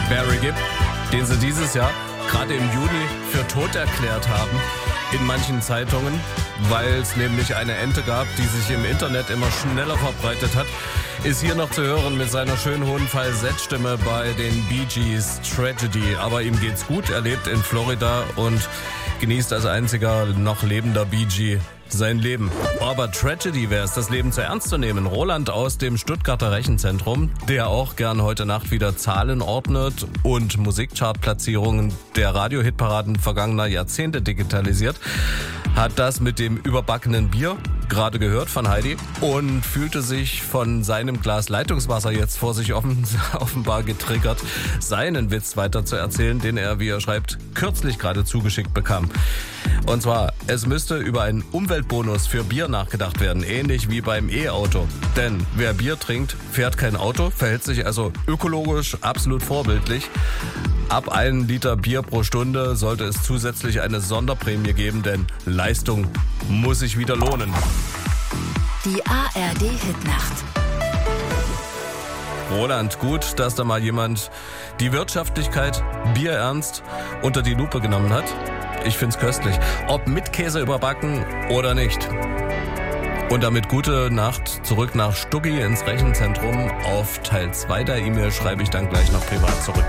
Barry Gibb, den sie dieses Jahr gerade im Juni für tot erklärt haben in manchen Zeitungen, weil es nämlich eine Ente gab, die sich im Internet immer schneller verbreitet hat, ist hier noch zu hören mit seiner schönen hohen Falsettstimme bei den Bee Gees Tragedy. Aber ihm geht's gut, er lebt in Florida und genießt als einziger noch lebender Bee Gee sein Leben. Aber Tragedy wäre es, das Leben zu ernst zu nehmen. Roland aus dem Stuttgarter Rechenzentrum, der auch gern heute Nacht wieder Zahlen ordnet und Musikchartplatzierungen der Radiohitparaden vergangener Jahrzehnte digitalisiert, hat das mit dem überbackenen Bier gerade gehört von Heidi und fühlte sich von seinem Glas Leitungswasser jetzt vor sich offenbar getriggert, seinen Witz weiter zu erzählen, den er, wie er schreibt, kürzlich gerade zugeschickt bekam. Und zwar, es müsste über einen Umweltbonus für Bier nachgedacht werden, ähnlich wie beim E-Auto. Denn wer Bier trinkt, fährt kein Auto, verhält sich also ökologisch absolut vorbildlich. Ab 1 Liter Bier pro Stunde sollte es zusätzlich eine Sonderprämie geben, denn Leistung muss sich wieder lohnen. Die ARD-Hitnacht. Roland, gut, dass da mal jemand die Wirtschaftlichkeit bierernst unter die Lupe genommen hat. Ich find's köstlich. Ob mit Käse überbacken oder nicht. Und damit gute Nacht zurück nach Stuggi ins Rechenzentrum. Auf Teil 2 der E-Mail schreibe ich dann gleich noch privat zurück.